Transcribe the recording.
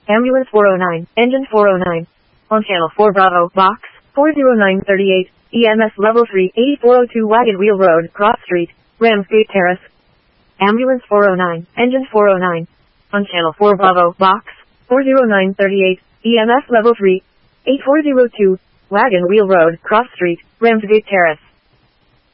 Ambulance 409, Engine 409. On Channel 4 Bravo, Box 40938, EMS Level 3, 8402 Wagon Wheel Road, Cross Street, Ramsgate Terrace. Ambulance 409, Engine 409. On Channel 4 Bravo, Box 40938, EMS Level 3, 8402, Wagon Wheel Road, Cross Street, Ramsgate Terrace.